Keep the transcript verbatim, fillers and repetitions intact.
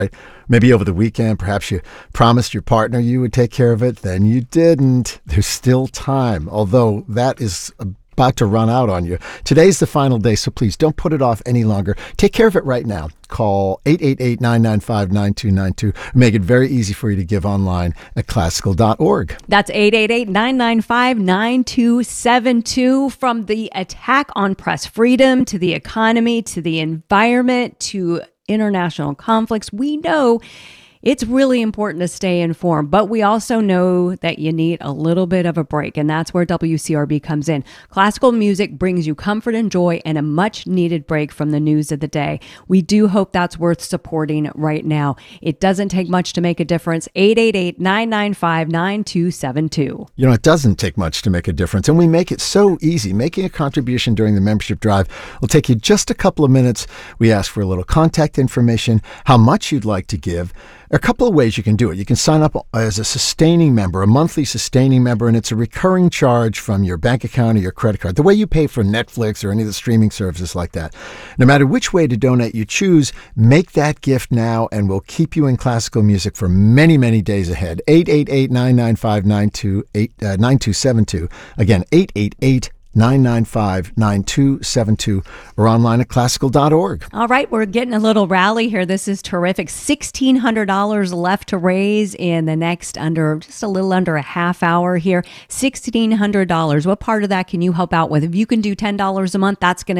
Maybe over the weekend, perhaps you promised your partner you would take care of it, then you didn't. There's still time, although that is about to run out on you. Today's the final day, so please don't put it off any longer. Take care of it right now. Call eight eight eight, nine nine five, nine two nine two. Make it very easy for you to give online at classical dot org. That's eight eight eight, nine nine five, nine two seven two. From the attack on press freedom to the economy to the environment to international conflicts, we know it's really important to stay informed, but we also know that you need a little bit of a break, and that's where W C R B comes in. Classical music brings you comfort and joy and a much-needed break from the news of the day. We do hope that's worth supporting right now. It doesn't take much to make a difference. eight eight eight, nine nine five, nine two seven two. You know, it doesn't take much to make a difference, and we make it so easy. Making a contribution during the membership drive will take you just a couple of minutes. We ask for a little contact information, how much you'd like to give. There are a couple of ways you can do it. You can sign up as a sustaining member, a monthly sustaining member, and it's a recurring charge from your bank account or your credit card, the way you pay for Netflix or any of the streaming services like that. No matter which way to donate you choose, make that gift now, and we'll keep you in classical music for many, many days ahead. eight eight eight, nine nine five, nine two seven two. Again, eight eight eight, nine nine five, nine two seven two, or online at classical dot org. All right, we're getting a little rally here. This is terrific. sixteen hundred dollars left to raise in the next under, just a little under a half hour here. sixteen hundred dollars. What part of that can you help out with? If you can do ten dollars a month, that's going to